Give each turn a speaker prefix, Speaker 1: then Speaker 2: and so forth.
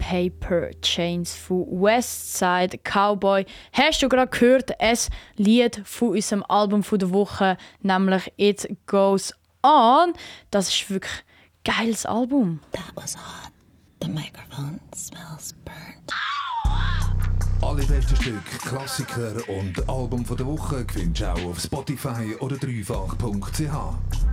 Speaker 1: Paper Chains von Westside Cowboy. Hast du gerade gehört, ein Lied von unserem Album der Woche, nämlich It Goes On. Das ist wirklich ein geiles Album.
Speaker 2: That was hot. The microphone smells burnt.
Speaker 3: Alle Weltenstücke, Klassiker und Album der Woche findest du auch auf Spotify oder dreifach.ch.